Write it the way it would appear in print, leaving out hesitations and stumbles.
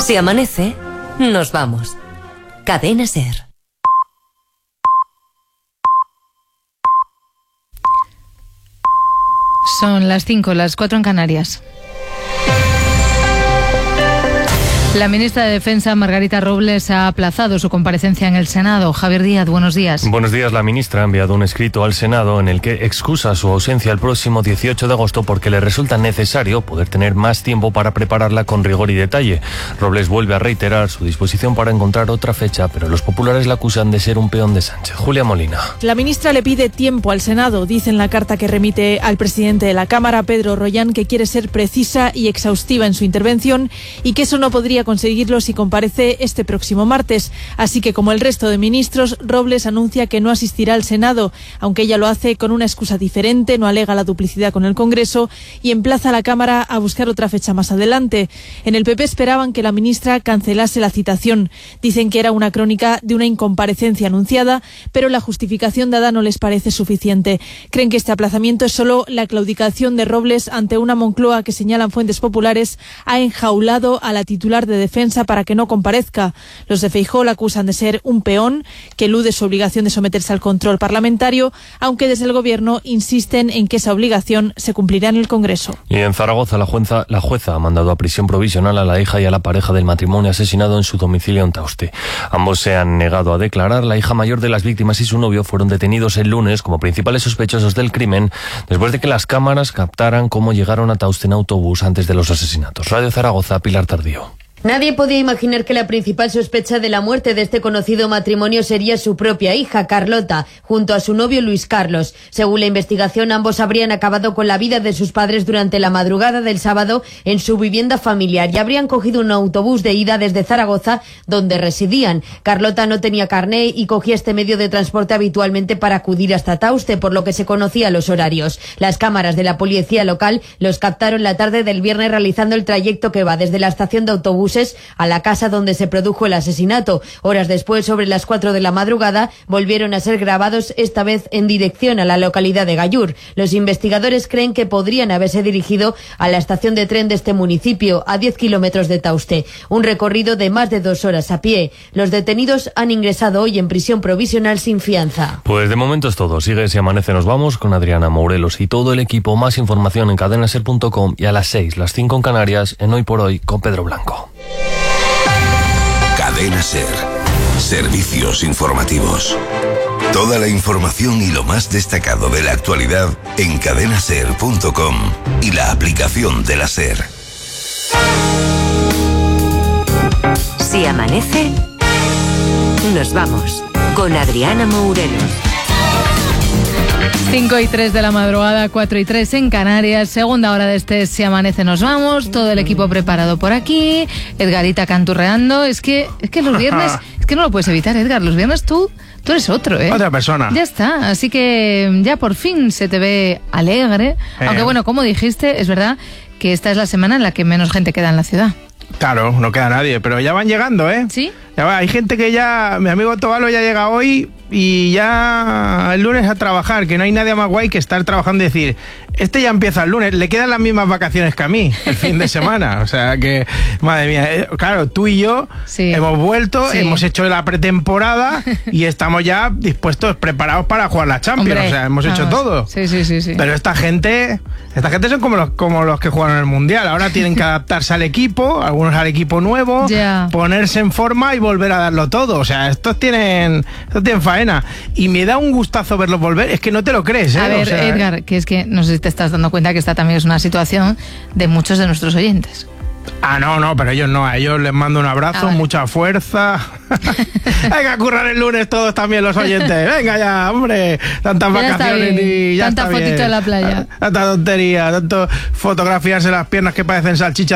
Si amanece, nos vamos. Cadena SER. Son las 5, las 4 en Canarias. La ministra de Defensa, Margarita Robles, ha aplazado su comparecencia en el Senado. Javier Díaz, buenos días. Buenos días. La ministra ha enviado un escrito al Senado en el que excusa su ausencia el próximo 18 de agosto porque le resulta necesario poder tener más tiempo para prepararla con rigor y detalle. Robles vuelve a reiterar su disposición para encontrar otra fecha, pero los populares la acusan de ser un peón de Sánchez. Julia Molina. La ministra le pide tiempo al Senado. Dice en la carta que remite al presidente de la Cámara, Pedro Rollán, que quiere ser precisa y exhaustiva en su intervención y que eso no podría conseguirlo si comparece este próximo martes. Así que, como el resto de ministros, Robles anuncia que no asistirá al Senado, aunque ella lo hace con una excusa diferente, no alega la duplicidad con el Congreso y emplaza a la Cámara a buscar otra fecha más adelante. En el PP esperaban que la ministra cancelase la citación. Dicen que era una crónica de una incomparecencia anunciada, pero la justificación dada no les parece suficiente. Creen que este aplazamiento es solo la claudicación de Robles ante una Moncloa que, señalan fuentes populares, ha enjaulado a la titular de Defensa para que no comparezca. Los de Feijóo la acusan de ser un peón que elude su obligación de someterse al control parlamentario, aunque desde el Gobierno insisten en que esa obligación se cumplirá en el Congreso. Y en Zaragoza, la jueza ha mandado a prisión provisional a la hija y a la pareja del matrimonio asesinado en su domicilio en Tauste. Ambos se han negado a declarar. La hija mayor de las víctimas y su novio fueron detenidos el lunes como principales sospechosos del crimen después de que las cámaras captaran cómo llegaron a Tauste en autobús antes de los asesinatos. Radio Zaragoza, Pilar Tardío. Nadie podía imaginar que la principal sospecha de la muerte de este conocido matrimonio sería su propia hija, Carlota, junto a su novio Luis Carlos. Según la investigación, ambos habrían acabado con la vida de sus padres durante la madrugada del sábado en su vivienda familiar y habrían cogido un autobús de ida desde Zaragoza, donde residían. Carlota no tenía carné y cogía este medio de transporte habitualmente para acudir hasta Tauste, por lo que se conocían los horarios. Las cámaras de la policía local los captaron la tarde del viernes realizando el trayecto que va desde la estación de autobús a la casa donde se produjo el asesinato. Horas después, sobre las 4 de la madrugada, volvieron a ser grabados, esta vez en dirección a la localidad de Gallur. Los investigadores creen que podrían haberse dirigido a la estación de tren de este municipio, a 10 kilómetros de Tauste. Un recorrido de más de 2 horas a pie. Los detenidos han ingresado hoy en prisión provisional sin fianza. Pues de momento es todo. Sigue Si Amanece Nos Vamos con Adriana Morelos y todo el equipo. Más información en cadenaser.com y a las 6, las 5 en Canarias, en Hoy por Hoy con Pedro Blanco. Cadena SER. Servicios informativos. Toda la información y lo más destacado de la actualidad en cadenaser.com y la aplicación de la SER. Si amanece, nos vamos con Adriana Morelos. 5:03 de la madrugada, 4:03 en Canarias, segunda hora de este Si Amanece Nos Vamos, todo el equipo preparado por aquí, Edgarita canturreando, es que los viernes, es que no lo puedes evitar, Edgar, los viernes tú eres otro, Otra persona. Ya está, así que ya por fin se te ve alegre, aunque bueno, como dijiste, es verdad que esta es la semana en la que menos gente queda en la ciudad. Claro, no queda nadie, pero ya van llegando, ¿Sí? Ya va, hay gente que ya, mi amigo Tobalo ya llega hoy y ya el lunes a trabajar, que no hay nadie más guay que estar trabajando y decir, este ya empieza el lunes, le quedan las mismas vacaciones que a mí, el fin de semana, o sea que, madre mía, claro, tú y yo hemos vuelto, hemos hecho la pretemporada y estamos ya dispuestos, preparados para jugar la Champions. Hombre, o sea, hemos hecho todo. Sí. Pero esta gente son como los que jugaron el Mundial, ahora tienen que adaptarse al equipo, algunos al equipo nuevo, ponerse en forma y volver a darlo todo, o sea, estos tienen faena. Y me da un gustazo verlos volver, es que no te lo crees, A ver, o sea, Edgar, que es que no sé si te estás dando cuenta que esta también es una situación de muchos de nuestros oyentes. No, pero ellos no, a ellos les mando un abrazo, vale. Mucha fuerza. Hay que currar el lunes todos también los oyentes. Venga ya, hombre, tantas vacaciones y ya tanta está fotito bien. en la playa. Tanta tontería, tanto fotografiarse las piernas que parecen salchichas